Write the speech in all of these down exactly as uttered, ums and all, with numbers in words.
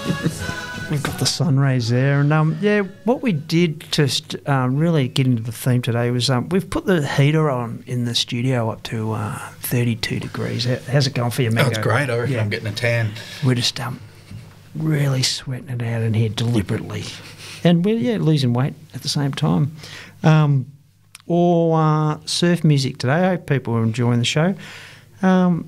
We've got the sun rays there, and um, yeah, what we did to st- um, really get into the theme today was um, we've put the heater on in the studio up to uh, thirty-two degrees. How- How's it going for you, Mango? Oh, it's great. I reckon Yeah. I'm getting a tan. We're just um, really sweating it out in here deliberately, and we're yeah losing weight at the same time. Um, or uh, surf music today. I hope people are enjoying the show. Um,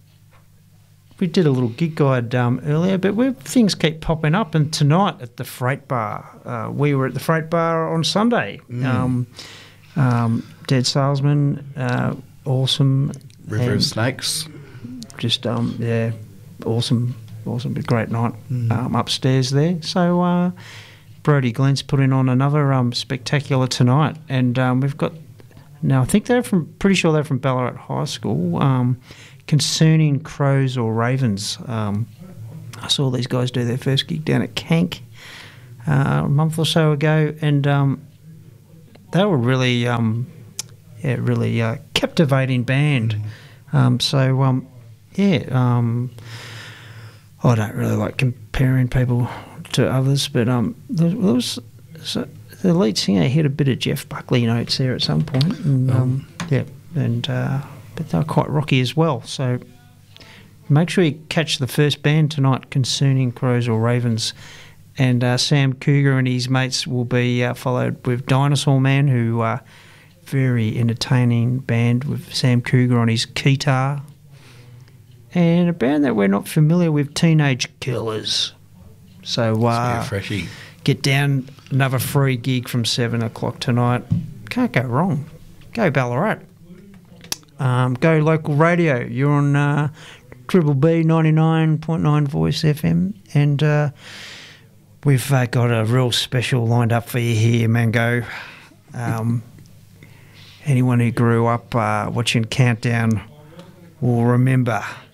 We did a little gig guide um, earlier, but we things keep popping up. And tonight at the Freight Bar, uh, we were at the Freight Bar on Sunday. Mm. Um, um, Dead Salesman, uh, awesome. River of and Snakes. Just, um, yeah, awesome, awesome. A great night Mm. um, upstairs there. So uh, Brody Glenn's putting on another um, spectacular tonight. And um, we've got, now I think they're from, pretty sure they're from Ballarat High School. Um, Concerning Crows or Ravens. Um, I saw these guys do their first gig down at Cank uh, a month or so ago, and um, they were really, um, yeah, really uh, captivating band. Um, so, um, yeah, um, I don't really like comparing people to others, but um, there, there was so the lead singer hit a bit of Jeff Buckley notes there at some point, and um, yeah, and. Uh, But they're quite rocky as well. So make sure you catch the first band tonight, Concerning Crows or Ravens. And uh, Sam Cougar and his mates will be uh, followed with Dinosaur Man, who uh, very entertaining band with Sam Cougar on his guitar. And a band that we're not familiar with, Teenage Killers. So uh, It's freshy. get down, another free gig from seven o'clock tonight. Can't go wrong. Go Ballarat. Um, go local radio. You're on uh, Triple B ninety-nine point nine Voice F M, and uh, we've uh, got a real special lined up for you here, Mango. Um, anyone who grew up uh, watching Countdown will remember